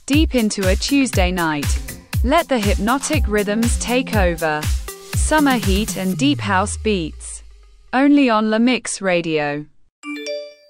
deep into a Tuesday night. Let the hypnotic rhythms take over. Summer heat and deep house beats. Only on La Mix Radio.